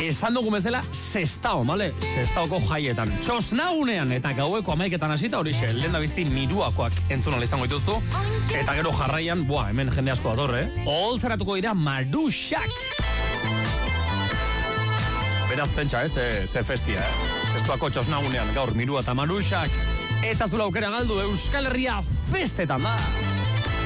esan dugu bezala, Sestao, male? Sestaoko jaietan. Txosnagunean eta gaueko 11etan hasita horixe, lehen da bizti miruakoak entzun ala izango dituztu. Eta gero jarraian, hemen jende asko dator, Oholtzaratuko dira Maruxak. Beraz pentsa, ze festia, Sestauko txosnagunean gaur mirua eta Maruxak. Eta zula aukera galdu Euskal Herria festetan da.